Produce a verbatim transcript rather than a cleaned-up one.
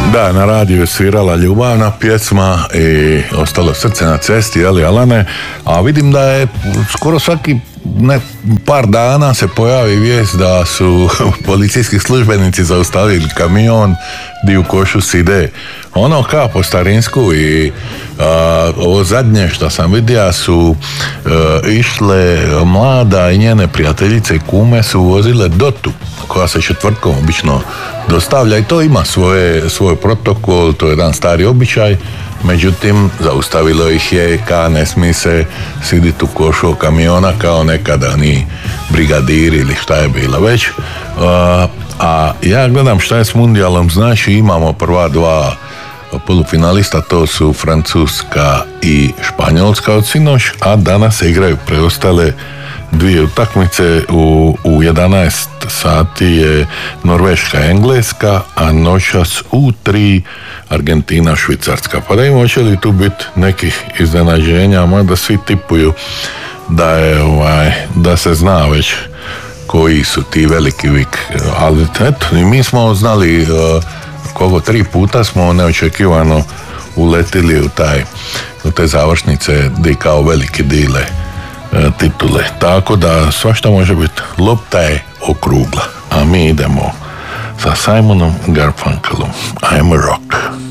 Da, na radiju je svirala ljubavna pjesma i ostalo srce na cesti, jeli Alane, a vidim da je skoro svaki ne, par dana se pojavi vijest da su policijski službenici zaustavili kamion di u košu side. Ono kao po starinsku i a, ovo zadnje što sam vidio su a, išle mlada i njene prijateljice i kume su vozile Dotu koja se četvrtkom obično dostavlja i to ima svoje, svoj protokol, to je jedan stari običaj. Međutim, zaustavilo ih je ka ne smije se siditi u košu kamiona kao nekada ni brigadiri ili šta je bilo već. A, a ja gledam šta je s mundijalom, znači imamo prva dva polufinalista, to su Francuska i Španjolska od sinoć, a danas se igraju preostale dvije utakmice. U, u jedanaest sati je Norveška Engleska, a noćas u tri Argentina Švicarska. Pa da im hoće li tu biti nekih iznenađenja, mada svi tipuju da je ovaj, da se zna već koji su ti veliki vik. Ali eto, i mi smo znali uh, koliko tri puta smo neočekivano uletili u taj u te završnice di kao veliki dile titule. Tako da svašta može biti. Lopta je okrugla. A mi idemo sa Simonom Garfunkelom. I'm a rock.